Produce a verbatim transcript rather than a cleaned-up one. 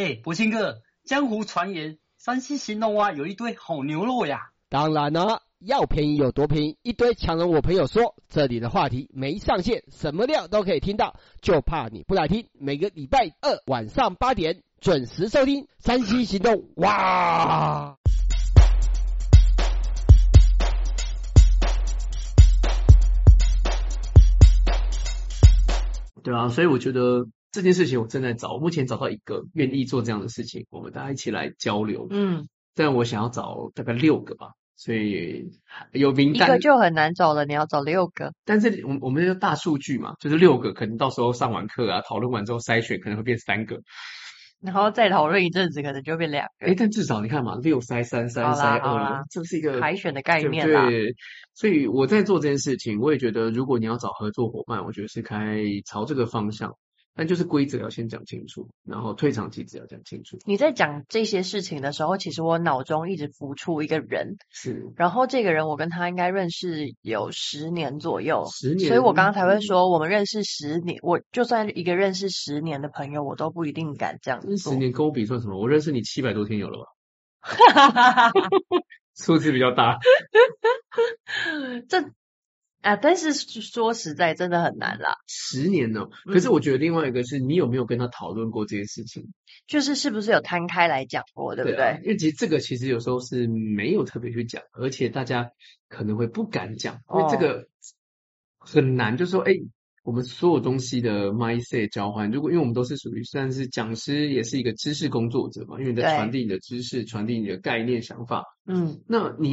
哎，博清哥，江湖传言山西行动蛙有一堆好牛肉呀。 当然了，要便宜有多便宜，一堆强人我朋友说，这里的话题没上限，什么料都可以听到，就怕你不来听。每个礼拜二晚上八点准时收听山西行动哇。 对啊，所以我觉得这件事情我正在找，目前找到一个愿意做这样的事情，我们大家一起来交流。 嗯， 但我想要找大概六个吧，所以有名单一个就很难找了，你要找六个。 但是我我们就大数据嘛，就是六个，可能到时候上完课啊，讨论完之后筛选可能会变三个， 然后再讨论一阵子，可能就变两个。 哎，但至少你看嘛，六筛三，三筛二，这是一个海选的概念啦。 对，所以我在做这件事情，我也觉得，如果你要找合作伙伴，我觉得是开朝这个方向，但就是规则要先讲清楚，然后退场机制要讲清楚。 你在讲这些事情的时候，其实我脑中一直浮出一个人， 是， 然后这个人我跟他应该认识有十年左右， 十年， 所以我刚刚才会说，我们认识十年，我就算一个认识十年的朋友，我都不一定敢这样做。 十年跟我比算什么？我认识你七百多天有了吧？数字比较大。 这啊，但是说实在，真的很难啦。 十年呢、哦，可是我觉得另外一个是你有没有跟他讨论过这件事情？ 就是是不是有摊开来讲过，对不对？ 对啊，因为其实这个其实有时候是没有特别去讲，而且大家可能会不敢讲，因为这个很难，就是说，哎、欸，我们所有东西的 mindset 交换，如果因为我们都是属于算是讲师，也是一个知识工作者嘛，因为你在传递你的知识，传递你的概念想法， 嗯， 那你